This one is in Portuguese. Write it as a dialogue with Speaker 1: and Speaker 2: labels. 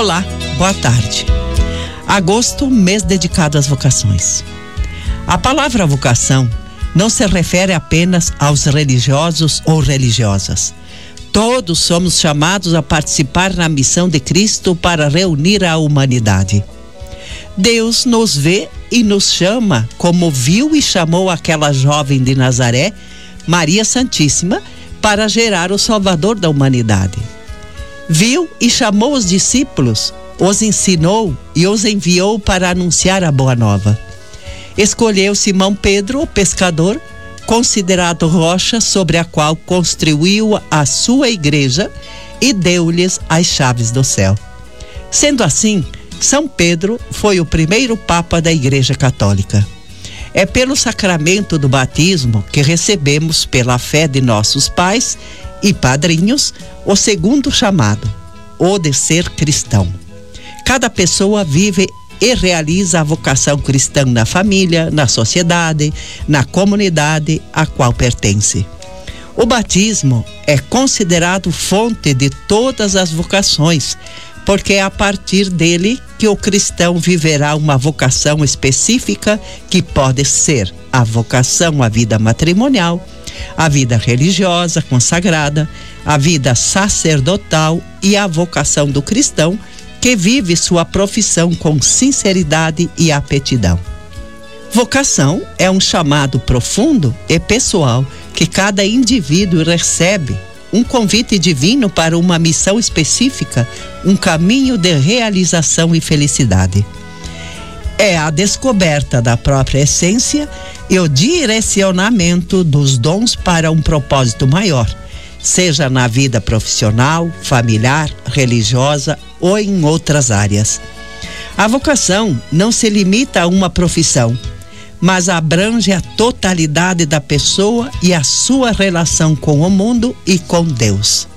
Speaker 1: Olá, boa tarde. Agosto, mês dedicado às vocações. A palavra vocação não se refere apenas aos religiosos ou religiosas. Todos somos chamados a participar na missão de Cristo para reunir a humanidade. Deus nos vê e nos chama, como viu e chamou aquela jovem de Nazaré, Maria Santíssima, para gerar o Salvador da humanidade. Viu e chamou os discípulos, os ensinou e os enviou para anunciar a boa nova. Escolheu Simão Pedro, o pescador, considerado rocha sobre a qual construiu a sua igreja, e deu-lhes as chaves do céu. Sendo assim, São Pedro foi o primeiro Papa da Igreja Católica. É pelo sacramento do batismo que recebemos, pela fé de nossos pais e padrinhos, o segundo chamado, o de ser cristão. Cada pessoa vive e realiza a vocação cristã na família, na sociedade, na comunidade a qual pertence. O batismo é considerado fonte de todas as vocações, porque é a partir dele que o cristão viverá uma vocação específica, que pode ser a vocação à vida matrimonial, a vida religiosa consagrada, a vida sacerdotal e a vocação do cristão, que vive sua profissão com sinceridade e aptidão. Vocação é um chamado profundo e pessoal que cada indivíduo recebe, um convite divino para uma missão específica, um caminho de realização e felicidade. É a descoberta da própria essência e o direcionamento dos dons para um propósito maior, seja na vida profissional, familiar, religiosa ou em outras áreas. A vocação não se limita a uma profissão, mas abrange a totalidade da pessoa e a sua relação com o mundo e com Deus.